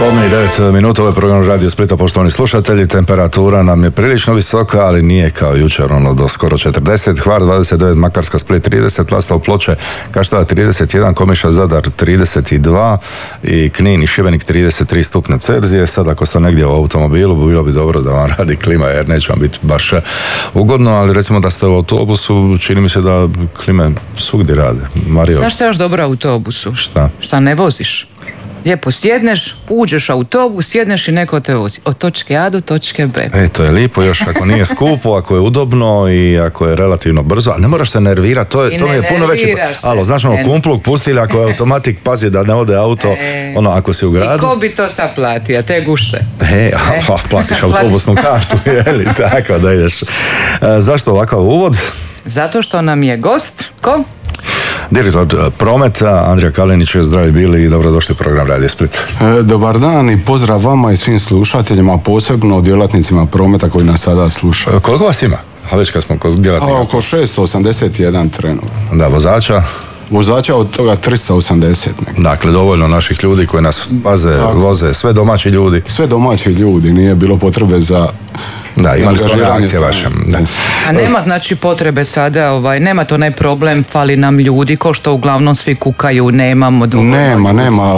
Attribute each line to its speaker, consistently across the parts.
Speaker 1: Podne i 9 minuta, ovaj program Radio Splita, poštovani slušatelji. Temperatura nam je prilično visoka, ali nije kao jučer, do skoro 40. Hvar 29, Makarska, Split 30, Lastav, Ploče, Kaštela 31, Komiša, Zadar 32 i Knin i Šibenik 33 stupnja Celzije. Sad ako ste negdje u automobilu, bilo bi dobro da vam radi klima, jer neće vam biti baš ugodno, ali recimo da ste u autobusu, čini mi se da klime svugdje rade. Mario.
Speaker 2: Znaš što je još dobro u autobusu?
Speaker 1: Šta?
Speaker 2: Šta ne voziš. Lijepo sjedneš, uđeš u autobus, sjedneš i neko te vozi od točke A do točke B.
Speaker 1: To je lijepo, još ako nije skupo, ako je udobno i ako je relativno brzo, a ne moraš se nervirati, to mi je puno veći. Alo, znaš kumpluk pustili, ako je automatik, pazi da ne ode auto, ako si u gradu.
Speaker 2: I ko bi to sad platio, te gušte?
Speaker 1: Platiš autobusnu kartu, jeli, tako da ideš. Zašto ovakav uvod?
Speaker 2: Zato što nam je gost, ko?
Speaker 1: Direktor prometa Andrija Kalinić, zdravi bili i dobrodošli u program Radio Split.
Speaker 3: Dobar dan i pozdrav vama i svim slušateljima, posebno djelatnicima prometa koji nas sada slušaju.
Speaker 1: Koliko vas ima? A već kad smo kod djelatnika.
Speaker 3: Oko 681 trenutno.
Speaker 1: Da, vozača?
Speaker 3: Vozača od toga 380.
Speaker 1: Dakle, dovoljno naših ljudi koji nas paze, voze, sve domaći ljudi.
Speaker 3: Sve domaći ljudi, nije bilo potrebe za...
Speaker 1: Da, imali smo reakcije vaše.
Speaker 2: A nema znači potrebe sada, nema to onaj problem, fali nam ljudi, ko što uglavnom svi kukaju, nemamo dovoljno.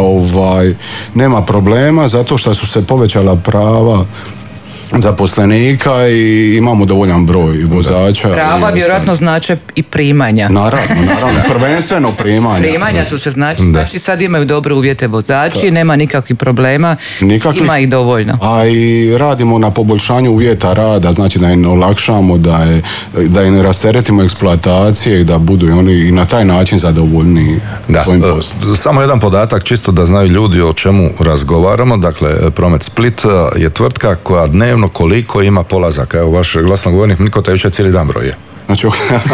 Speaker 3: Nema problema, zato što su se povećala prava zaposlenika i imamo dovoljan broj vozača.
Speaker 2: Prava vjerojatno znače i primanja.
Speaker 3: Naravno, prvenstveno primanja.
Speaker 2: Primanja su se znači sad imaju dobre uvjete vozači, nema nikakvih problema, ima ih dovoljno.
Speaker 3: A i radimo na poboljšanju uvjeta rada, znači da im olakšamo, da im rasteretimo eksploatacije i da budu oni i na taj način zadovoljni svojim poslom.
Speaker 1: Samo jedan podatak, čisto da znaju ljudi o čemu razgovaramo. Dakle, Promet Split je tvrtka koja dnevno koliko ima polazaka. Evo, vaš glasnogovornik niko te jučer cijeli dan broje.
Speaker 3: Znači,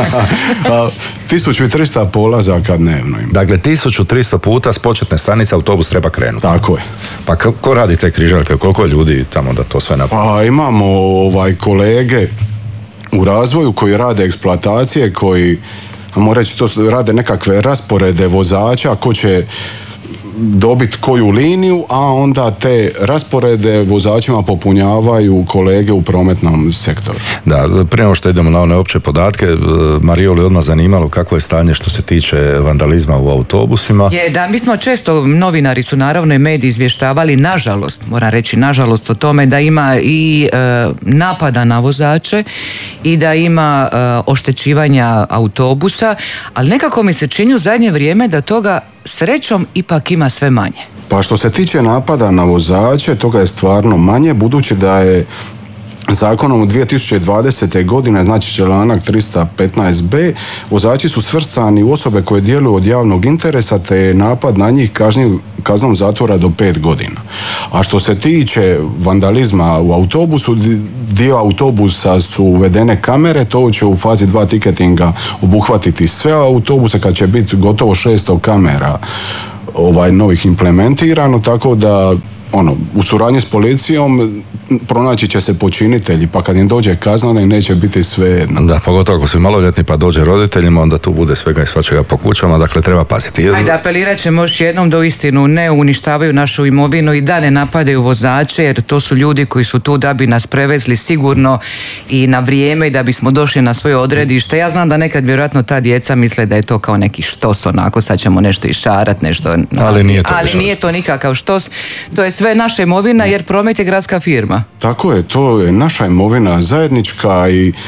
Speaker 3: 1300 polazaka dnevno ima.
Speaker 1: Dakle, 1300 puta s početne stanice autobus treba krenuti.
Speaker 3: Tako je.
Speaker 1: Pa ko radi te križaljke? Koliko je ljudi tamo da to sve napravi?
Speaker 3: Pa imamo kolege u razvoju koji rade eksploatacije, koji, ajmo reći, to rade nekakve rasporede vozača, ko će dobiti koju liniju, a onda te rasporede vozačima popunjavaju kolege u prometnom sektoru.
Speaker 1: Da, prije nego što idemo na one opće podatke, Marijolu je odmah zanimalo kako je stanje što se tiče vandalizma u autobusima.
Speaker 2: Mi smo često, novinari su naravno i mediji izvještavali, nažalost, moram reći nažalost o tome da ima i napada na vozače i da ima oštećivanja autobusa, ali nekako mi se čini u zadnje vrijeme da toga srećom ipak ima sve manje.
Speaker 3: Pa što se tiče napada na vozače, toga je stvarno manje, budući da je zakonom u 2020. godine, znači članak 315b, vozači su svrstani u osobe koje djeluju od javnog interesa, te je napad na njih kaznom zatvora do 5 godina. A što se tiče vandalizma u autobusu, dio autobusa su uvedene kamere, to će u fazi 2 tiketinga obuhvatiti sve autobuse, kad će biti gotovo 600 kamera novih implementirano, tako da u suradnji s policijom pronaći će se počinitelji, pa kad im dođe kazna, da im neće biti svejedno.
Speaker 1: Da, pogotovo ako su maloljetni pa dođe roditeljima, onda tu bude svega i svačega po kućama, dakle treba paziti.
Speaker 2: Ajde, apelirat ćemo još jednom da uistinu ne uništavaju našu imovinu i da ne napadaju vozače, jer to su ljudi koji su tu da bi nas prevezli sigurno i na vrijeme i da bismo došli na svoje odredište. Ja znam da nekad vjerojatno ta djeca misle da je to kao neki štos, onako sad ćemo nešto išarat, nešto...
Speaker 1: Ali
Speaker 2: nije to nikakav štos, to je sve naša imovina, jer Promet je gradska firma.
Speaker 3: Tako je, to je naša imovina zajednička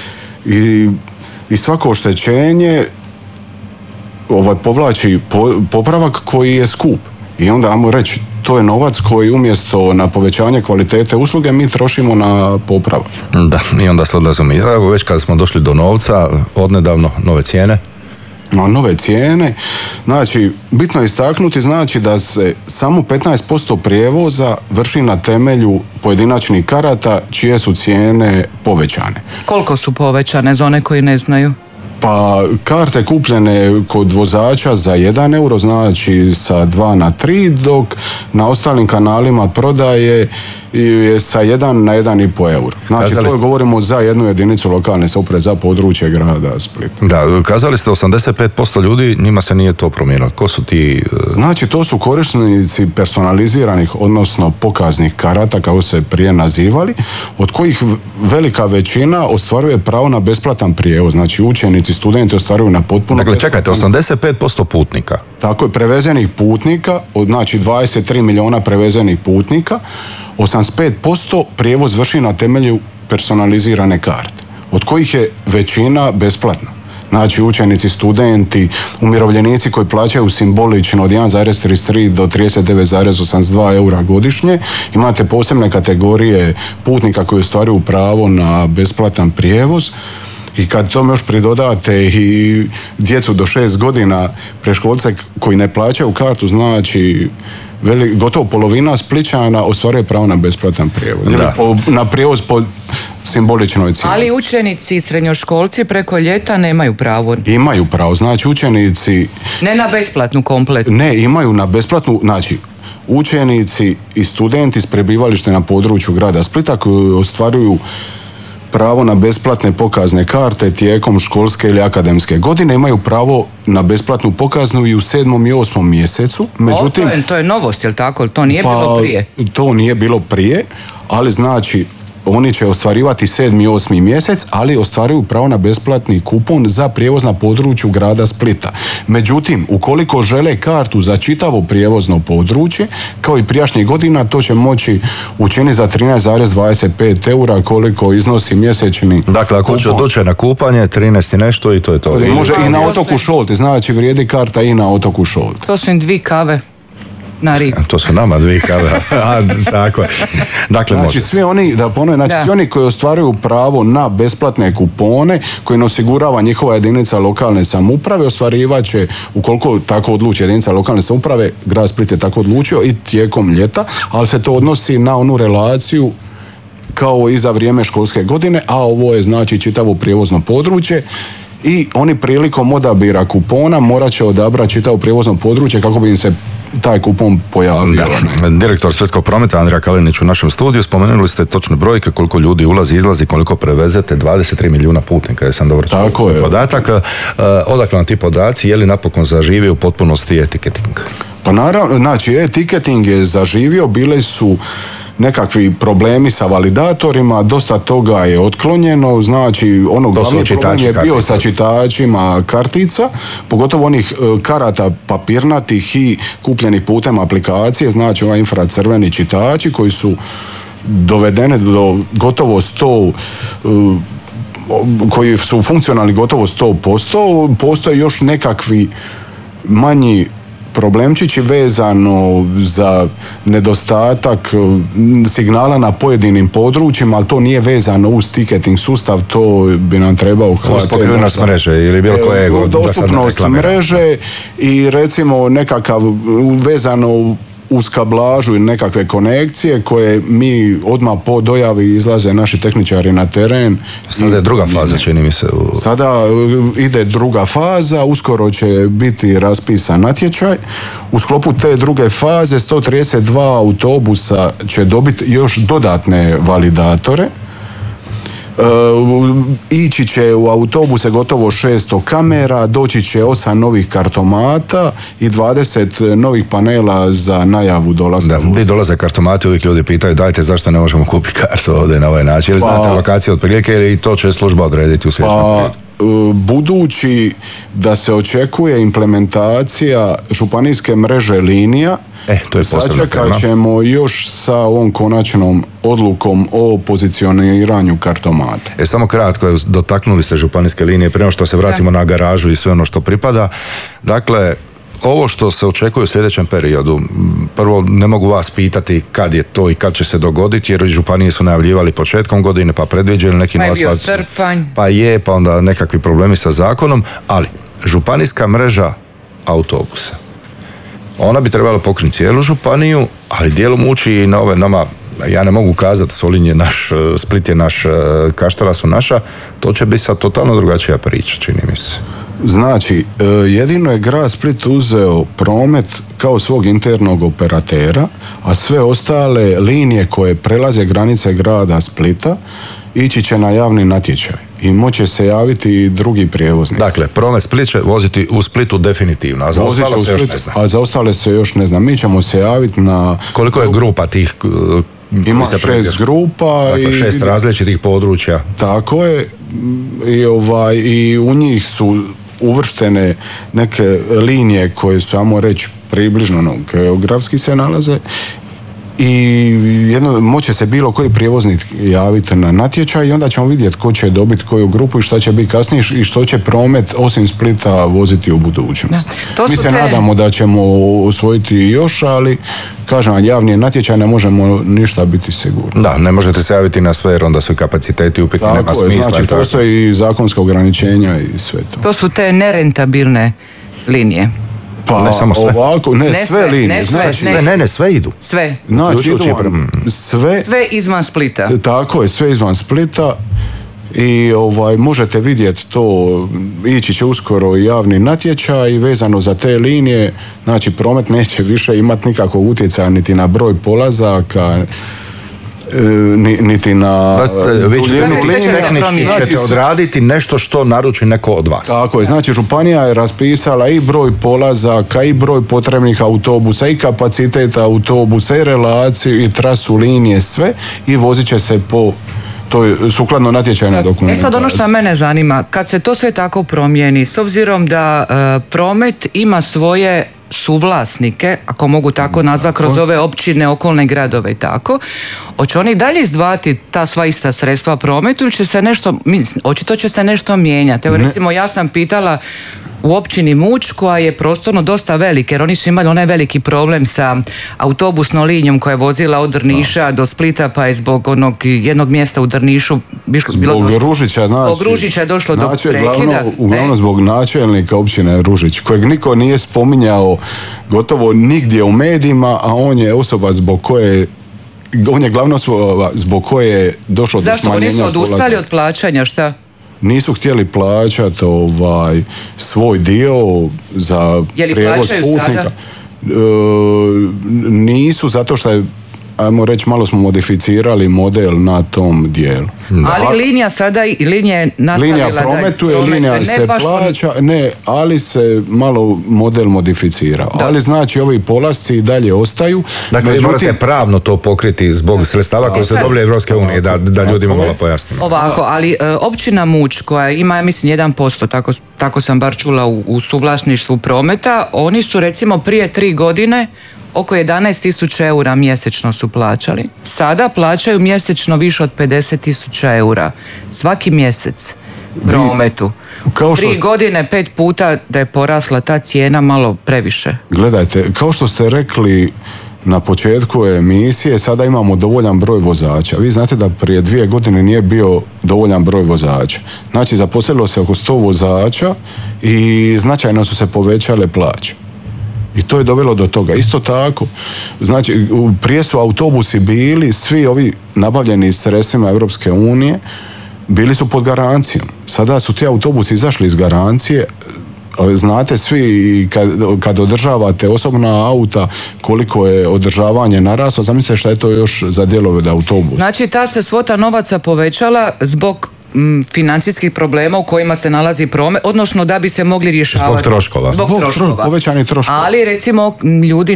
Speaker 3: i svako oštećenje povlači popravak koji je skup. I onda, ajmo reći, to je novac koji umjesto na povećanje kvalitete usluge mi trošimo na popravak.
Speaker 1: Da, i onda se odlazimo. Evo, već kada smo došli do novca, odnedavno nove cijene.
Speaker 3: Nove cijene, znači bitno je istaknuti, znači da se samo 15% prijevoza vrši na temelju pojedinačnih karata čije su cijene povećane.
Speaker 2: Koliko su povećane za one koji ne znaju?
Speaker 3: Pa karte kupljene kod vozača za 1 euro, znači sa 2 na 3, dok na ostalim kanalima prodaje je sa 1 na 1,5 euro. Znači, to govorimo za jednu jedinicu lokalne samouprave za područje grada Splita.
Speaker 1: Da, kazali ste 85% ljudi, njima se nije to promijenilo. Ko su ti?
Speaker 3: Znači, to su korisnici personaliziranih, odnosno pokaznih karata, kako se prije nazivali, od kojih velika većina ostvaruje pravo na besplatan prijevoz. Znači, učenici, studenti ostvaruju na potpuno...
Speaker 1: Dakle, čekajte, 85% putnika.
Speaker 3: Tako je, prevezenih putnika, znači 23 milijuna prevezenih putnika, 85% prijevoz vrši na temelju personalizirane karte, od kojih je većina besplatna. Znači, učenici, studenti, umirovljenici koji plaćaju simbolično od 1,33 do 39,82 eura godišnje. Imate posebne kategorije putnika koji ostvaruju pravo na besplatan prijevoz. I kad tome još pridodate i djecu do 6 godina, predškolce koji ne plaćaju kartu, znači gotovo polovina Splićana ostvaruje pravo na besplatan prijevoz. Na prijevoz po simboličnoj cijeni.
Speaker 2: Ali učenici i srednjoškolci preko ljeta nemaju pravo.
Speaker 3: Imaju pravo, znači učenici...
Speaker 2: Ne na besplatnu kompletnu.
Speaker 3: Ne, imaju na besplatnu, znači učenici i studenti s prebivalištem na području grada Splita koji ostvaruju pravo na besplatne pokazne karte tijekom školske ili akademske godine imaju pravo na besplatnu pokaznu i u 7. i 8. mjesecu.
Speaker 2: Međutim, to je novost, jel tako? To nije bilo prije?
Speaker 3: To nije bilo prije, ali znači oni će ostvarivati 7. i 8. mjesec, ali ostvaruju pravo na besplatni kupon za prijevoz na području grada Splita. Međutim, ukoliko žele kartu za čitavo prijevozno područje, kao i prijašnjih godina, to će moći učiniti za 13,25 eura koliko iznosi mjesečni
Speaker 1: Dakle, ako će doći na kupanje, 13 i nešto i to je to.
Speaker 3: Može i na otoku Šolti, znači vrijedi karta i na otoku Šolti.
Speaker 2: To su im 2 kave.
Speaker 1: To su nama 2 kave. Tako je. Dakle,
Speaker 3: znači, svi oni, da ponovim, svi oni koji ostvaruju pravo na besplatne kupone, koji ne osigurava njihova jedinica lokalne samouprave, ostvarivat će, ukoliko tako odluči jedinica lokalne samouprave, grad Split je tako odlučio i tijekom ljeta, ali se to odnosi na onu relaciju kao i za vrijeme školske godine, a ovo je znači čitavo prijevozno područje. I oni prilikom odabira kupona morat će odabrati čitavo prijevozno područje kako bi im se taj kupon pojavio.
Speaker 1: Direktor Splitskog prometa Andrija Kalinić u našem studiju. Spomenuli ste točne brojke, koliko ljudi ulazi, izlazi, koliko prevezete, 23 milijuna putnika, jesam dobro čuo.
Speaker 3: Tako je.
Speaker 1: Podatak. Odakle nam ti podaci, je li napokon zaživio u potpunosti etiketing?
Speaker 3: Pa naravno, znači etiketing je zaživio, bile su nekakvi problemi sa validatorima, dosta toga je otklonjeno, znači ono glavni problem je bio sa čitačima kartica, pogotovo onih karata papirnatih i kupljenih putem aplikacije, znači ovaj infracrveni čitači koji su dovedene do gotovo 100, koji su funkcionalni gotovo 100%, postoje još nekakvi manji problemčići vezano za nedostatak signala na pojedinim područjima, ali to nije vezano uz ticketing sustav, to bi nam trebao
Speaker 1: pokrivenost mreže ili bilo koje
Speaker 3: dostupnost mreže i recimo nekakav vezano uz kablažu i nekakve konekcije koje mi odmah po dojavi izlaze naši tehničari na teren.
Speaker 1: Sada je druga faza, čini mi se.
Speaker 3: Sada ide druga faza, uskoro će biti raspisan natječaj. U sklopu te druge faze 132 autobusa će dobiti još dodatne validatore. Ići će u autobuse gotovo 600 kamera, doći će 8 novih kartomata i 20 novih panela za najavu dolaska.
Speaker 1: Gdje dolaze kartomati, uvijek ljudi pitaju dajte zašto ne možemo kupiti kartu ovdje na ovaj način, ili znate lokacije otprilike ili to će služba odrediti u sljedećem periodu?
Speaker 3: Budući da se očekuje implementacija županijske mreže linija, sačekat ćemo još sa ovom konačnom odlukom o pozicioniranju kartomata.
Speaker 1: Samo kratko, dotaknuli ste županijske linije, prema što se vratimo na garažu i sve ono što pripada. Dakle, ovo što se očekuje u sljedećem periodu, prvo ne mogu vas pitati kad je to i kad će se dogoditi, jer županije su najavljivali početkom godine, pa predviđeni neki
Speaker 2: novac,
Speaker 1: pa onda nekakvi problemi sa zakonom, ali županijska mreža autobusa, ona bi trebala pokriti cijelu županiju, ali dijelom uči i na ove nama, ja ne mogu kazati Solin je naš, Split je naš, Kaštela su naša, to će biti sad totalno drugačija priča, čini mi se.
Speaker 3: Znači, jedino je grad Split uzeo promet kao svog internog operatera, a sve ostale linije koje prelaze granice grada Splita ići će na javni natječaj i moće se javiti i drugi prijevoznici.
Speaker 1: Dakle, promet Split će voziti u Splitu definitivno, a za ostale se još ne zna.
Speaker 3: A za ostale se još ne zna. Mi ćemo se javiti na...
Speaker 1: Koliko je grupa tih...
Speaker 3: Ima 6 grupa.
Speaker 1: Dakle, 6 različitih područja.
Speaker 3: Tako je. I u njih su uvrštene neke linije koje su, ajmo reći, približno geografski se nalaze. I moće se bilo koji prijevoznik javiti na natječaj i onda ćemo vidjeti ko će dobiti koju grupu i šta će biti kasnije i što će promet osim Splita voziti u budućnosti. Mi se nadamo da ćemo osvojiti još, ali kažem, javni natječaj ne možemo ništa biti sigurni.
Speaker 1: Da, ne možete se javiti na sve jer onda su kapaciteti upitni, nema smisla.
Speaker 3: Znači, postoji i zakonska ograničenja i sve to.
Speaker 2: To su te nerentabilne linije.
Speaker 3: Pa
Speaker 1: ne samo sve.
Speaker 3: Ovako, sve linije.
Speaker 1: Sve idu.
Speaker 2: Sve.
Speaker 3: Znači, sve
Speaker 2: izvan Splita.
Speaker 3: Tako je, sve izvan Splita. I možete vidjeti to, ići će uskoro javni natječaj vezano za te linije. Znači, promet neće više imati nikakvog utjecaja niti na broj polazaka, niti na...
Speaker 1: Vi ćete odraditi nešto što naruči neko od vas.
Speaker 3: Tako je, znači županija je raspisala i broj polazaka, i broj potrebnih autobusa, i kapacitet autobusa, i relaciju, i trasu linije, sve, i vozit će se po sukladno natječajnoj dokumentaciji.
Speaker 2: Sad ono što mene zanima, kad se to sve tako promijeni, s obzirom da promet ima svoje suvlasnike, ako mogu tako nazvati, kroz ove općine, okolne gradove i tako, hoće oni dalje izdvajati ta sva ista sredstva prometu ili će se nešto, očito će se nešto mijenjati. Evo recimo ja sam pitala u općini Muć koja je prostorno dosta velika, jer oni su imali onaj veliki problem sa autobusnom linijom koja je vozila od Drniša do Splita, pa je zbog onog jednog mjesta u Drnišu
Speaker 3: zbog Ružića
Speaker 2: je došlo do prekida.
Speaker 3: Uglavnom zbog načelnika općine Ružić, kojeg niko nije spominjao gotovo nigdje u medijima, a on je osoba on je glavna osoba zbog koje je došlo do smanjenja polaza.
Speaker 2: Zašto? Oni su odustali od plaćanja, šta?
Speaker 3: Nisu htjeli plaćati svoj dio za prijevoz putnika. Nisu, zato što je, ajmo reći, malo smo modificirali model na tom dijelu.
Speaker 2: Ali linija sada, linija je nastavila.
Speaker 3: Linija prometuje, linija se plaća, ali se malo model modificira. Ali znači ovi polasci i dalje ostaju.
Speaker 1: Dakle, morate pravno to pokriti zbog sredstava koje se dobili Evropske unije, da ljudima malo pojasnimo.
Speaker 2: Ovako, ali općina Muć koja ima, ja mislim, 1%, tako sam bar čula u suvlasništvu prometa, oni su recimo prije 3 godine oko 11.000 eura mjesečno su plaćali. Sada plaćaju mjesečno više od 50.000 eura. Svaki mjesec prometu. 3 godine 5 puta da je porasla ta cijena, malo previše.
Speaker 3: Gledajte, kao što ste rekli na početku emisije, sada imamo dovoljan broj vozača. Vi znate da prije 2 godine nije bio dovoljan broj vozača. Znači, zaposlilo se oko 100 vozača i značajno su se povećale plaće. I to je dovelo do toga. Isto tako, znači, prije su autobusi bili, svi ovi nabavljeni sredstvima Europske unije, bili su pod garancijom. Sada su ti autobusi izašli iz garancije. Znate svi, kad održavate osobna auta, koliko je održavanje naraslo, zamislite šta je to još za dijelove od autobusa.
Speaker 2: Znači, ta se svota novaca povećala zbog financijskih problema u kojima se nalazi promet, odnosno da bi se mogli rješavati.
Speaker 1: Zbog troškova.
Speaker 3: Povećani troškova.
Speaker 2: Ali recimo ljudi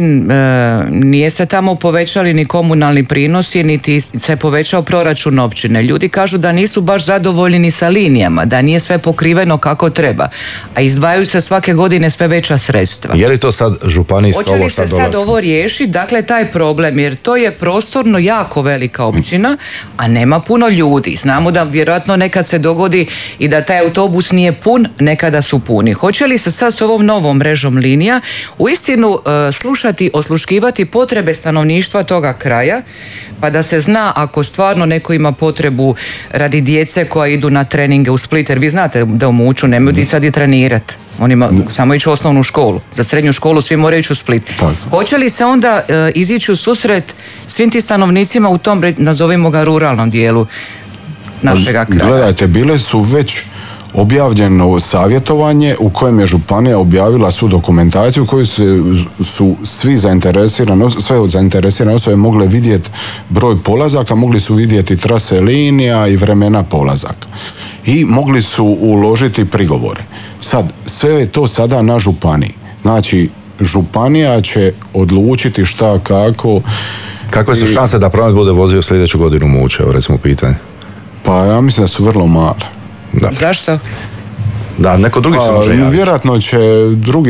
Speaker 2: nije se tamo povećali ni komunalni prinosi, niti se povećao proračun općine. Ljudi kažu da nisu baš zadovoljni ni sa linijama, da nije sve pokriveno kako treba, a izdvajaju se svake godine sve veća sredstva.
Speaker 1: Je li to sad županijsko ovo šta dolazi?
Speaker 2: Hoće li se sad ovo riješiti? Dakle, taj problem, jer to je prostorno jako velika općina, a nema puno ljudi. Znamo da vjerojatno nekad se dogodi i da taj autobus nije pun, nekada su puni. Hoće li se sad s ovom novom mrežom linija uistinu osluškivati potrebe stanovništva toga kraja, pa da se zna ako stvarno neko ima potrebu radi djece koja idu na treninge u Split, jer vi znate da u Muću nemaju djeca di trenirati. Oni samo ići u osnovnu školu. Za srednju školu svi moraju ići u Split. Hoće li se onda izići u susret svim ti stanovnicima u tom, nazovimo ga, ruralnom dijelu našega kraja?
Speaker 3: Gledajte, bile su već objavljeno savjetovanje u kojem je županija objavila svu dokumentaciju koju su sve zainteresirane osobe mogle vidjeti broj polazaka, mogli su vidjeti trase linija i vremena polazaka. I mogli su uložiti prigovore. Sad, sve je to sada na županiji. Znači, županija će odlučiti šta, kako.
Speaker 1: Kakve su šanse da Promet bude vozio sljedeću godinu Muće, evo recimo pitanje?
Speaker 3: Pa ja mislim da su vrlo male.
Speaker 1: Da.
Speaker 2: Zašto?
Speaker 1: Da, neko drugi se može javiti.
Speaker 3: Vjerojatno će drugi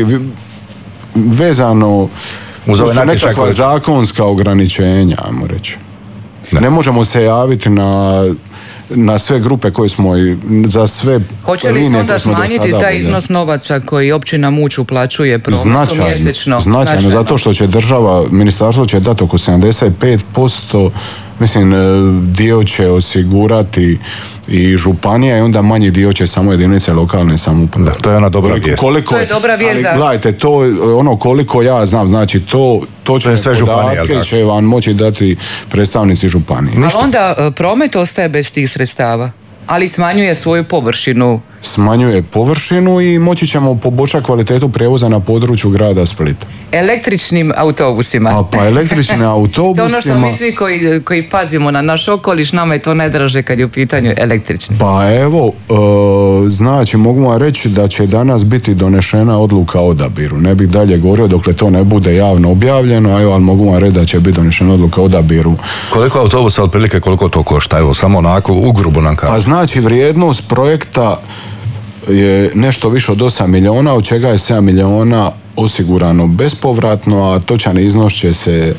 Speaker 3: vezano uz ove nekakva zakonska ograničenja, ajmo reći. Da. Ne možemo se javiti na sve grupe koje smo za sve.
Speaker 2: Hoće li se onda smanjiti taj iznos novaca koji općina Muć uplaćuje prometu mjesečno?
Speaker 3: Značajno, zato što će država, ministarstvo će dati oko 75%, mislim, dio će osigurati i županija i onda manji dio će samo jedinice lokalne samouprave.
Speaker 1: To je ona dobra vijest.
Speaker 2: To je dobra vijest.
Speaker 3: Ali gledajte, to ono koliko ja znam, znači to će
Speaker 1: sve
Speaker 3: podatke će vam moći dati predstavnici županije.
Speaker 2: Ali onda promet ostaje bez tih sredstava, ali smanjuje svoju površinu.
Speaker 3: Smanjuje površinu i moći ćemo poboljšati kvalitetu prijevoza na području grada Splita.
Speaker 2: Električnim autobusima.
Speaker 3: Pa električnim autobusima.
Speaker 2: To ono što mi svi koji pazimo na naš okoliš, nama je to najdraže kad je u pitanju električni.
Speaker 3: Pa evo, znači mogu vam reći da će danas biti donešena odluka o odabiru. Ne bih dalje govorio dokle to ne bude javno objavljeno, ali mogu vam reći da će biti donešena odluka o odabiru.
Speaker 1: Koliko autobusa otprilike, koliko to košta? Evo, samo onako ugrubo nam kaže.
Speaker 3: Pa znači vrijednost projekta je nešto više od 8 milijuna, od čega je 7 milijuna osigurano bespovratno, a točan iznos će se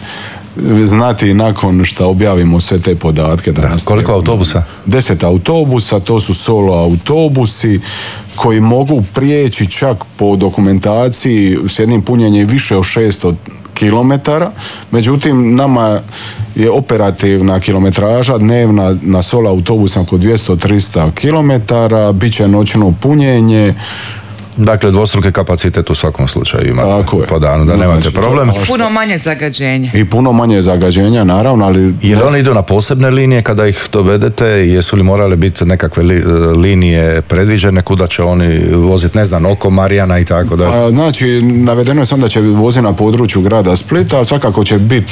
Speaker 3: znati nakon što objavimo sve te podatke.
Speaker 1: Koliko autobusa?
Speaker 3: 10 autobusa, to su solo autobusi koji mogu prijeći čak po dokumentaciji s jednim punjenjem više od 600 kilometara, međutim nama je operativna kilometraža dnevna na solo autobusa oko 200-300 kilometara, bit će noćno punjenje.
Speaker 1: Dakle, dvostruki kapacitet u svakom slučaju imate po danu, da nemate problem.
Speaker 2: Puno manje zagađenja.
Speaker 3: I puno manje zagađenja, naravno, ali...
Speaker 1: Jer oni idu na posebne linije kada ih dovedete, jesu li morale biti nekakve linije predviđene kuda će oni voziti, ne znam, oko Marijana i tako da?
Speaker 3: Znači, navedeno je samo da će voziti na području grada Splita, ali svakako će biti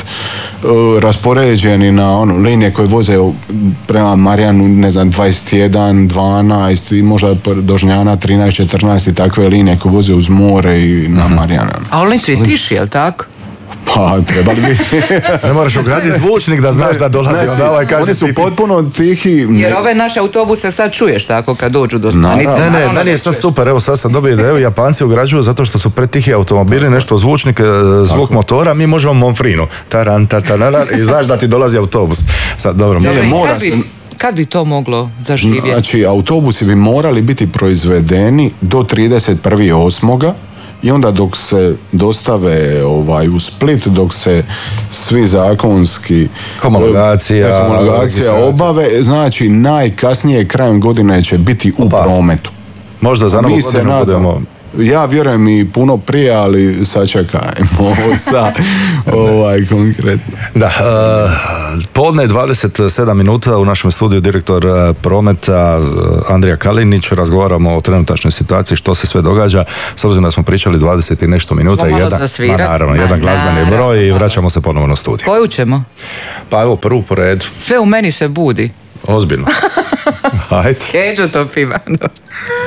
Speaker 3: raspoređeni na linije koje voze prema Marijanu, ne znam, 21, 12 i možda do Žnjana 13, 14 i takve linije koje voze uz more i na Marijana.
Speaker 2: A oni su i tiši, jel tako?
Speaker 3: Pa, trebali bi.
Speaker 1: Ne moraš ugraditi zvučnik da znaš da dolazi.
Speaker 3: Znači, oni su potpuno tihi.
Speaker 2: Jer ove naše autobuse sad čuješ tako kad dođu do stanice.
Speaker 1: Ne, meni je sad super. Evo sad sam dobio da Japanci ugrađuju zato što su pretihi automobili, nešto zvučnik, zvuk motora, mi možemo monfrinu. Taran, i znaš da ti dolazi autobus. Sad, dobro,
Speaker 2: kad bi to moglo zaživjeti?
Speaker 3: Znači, autobusi bi morali biti proizvedeni do 31.8. i onda dok se dostave u Split, dok se svi zakonski homologacija obave, znači najkasnije krajem godine će biti u prometu.
Speaker 1: Možda za novu godinu budemo...
Speaker 3: Ja vjerujem i puno prije, ali sačekajmo sa konkretno.
Speaker 1: Da, podne 27 minuta u našem studiju direktor prometa Andrija Kalinić, razgovaramo o trenutačnoj situaciji, što se sve događa, s obzirom da smo pričali 20 i nešto minuta i jedan glazbeni broj i vraćamo se ponovno u studiju.
Speaker 2: Koju ćemo?
Speaker 1: Pa evo, prvu po redu.
Speaker 2: Sve u meni se budi.
Speaker 1: Ozbiljno. Hajde.
Speaker 2: Keđu to piva.